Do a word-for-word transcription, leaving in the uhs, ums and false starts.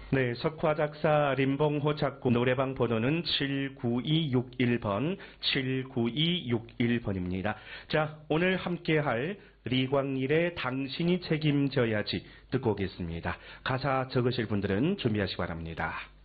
네, 석화 작사 림봉호 작곡 노래방 번호는 칠구이육일 번, 칠구이육일 번입니다. 자, 오늘 함께할 리광일의 당신이 책임져야지 듣고 오겠습니다. 가사 적으실 분들은 준비하시기 바랍니다.